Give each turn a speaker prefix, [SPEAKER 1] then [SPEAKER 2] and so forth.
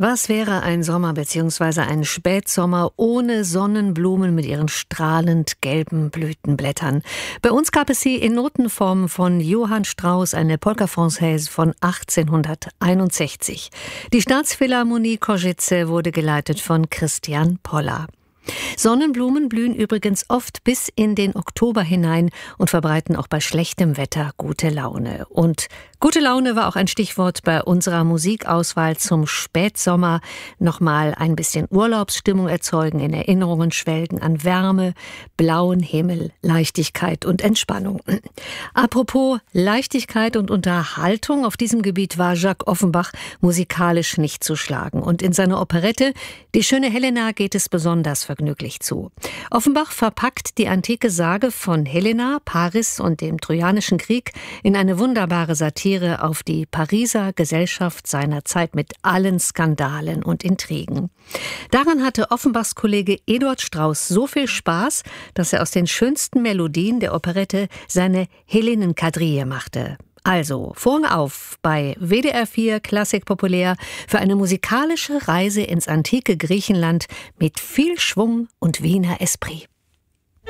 [SPEAKER 1] Was wäre ein Sommer bzw. ein Spätsommer ohne Sonnenblumen mit ihren strahlend gelben Blütenblättern? Bei uns gab es sie in Notenform von Johann Strauss, eine Polka Française von 1861. Die Staatsphilharmonie Košice wurde geleitet von Christian Poller. Sonnenblumen blühen übrigens oft bis in den Oktober hinein und verbreiten auch bei schlechtem Wetter gute Laune. Und gute Laune war auch ein Stichwort bei unserer Musikauswahl zum Spätsommer. Nochmal ein bisschen Urlaubsstimmung erzeugen, in Erinnerungen schwelgen an Wärme, blauen Himmel, Leichtigkeit und Entspannung. Apropos Leichtigkeit und Unterhaltung, auf diesem Gebiet war Jacques Offenbach musikalisch nicht zu schlagen. Und in seiner Operette Die schöne Helena geht es besonders vergnüglich zu. Offenbach verpackt die antike Sage von Helena, Paris und dem Trojanischen Krieg in eine wunderbare Satire auf die Pariser Gesellschaft seiner Zeit mit allen Skandalen und Intrigen. Daran hatte Offenbachs Kollege Eduard Strauss so viel Spaß, dass er aus den schönsten Melodien der Operette seine Helenen-Quadrille machte. Also, vorne auf bei WDR 4 Klassik Populär für eine musikalische Reise ins antike Griechenland mit viel Schwung und Wiener Esprit.